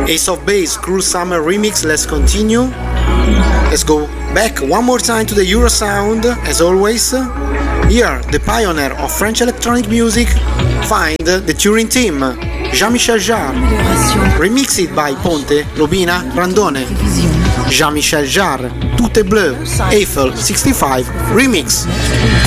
Ace of Base, Cruel Summer remix. Let's continue. Let's go back one more time to the Eurosound, as always. Here, the pioneer of French electronic music, find the Turing Team, Jean-Michel Jarre, remixed by Ponte, Lobina, Brandone. Jean-Michel Jarre, Tout est bleu, Eiffel 65 remix.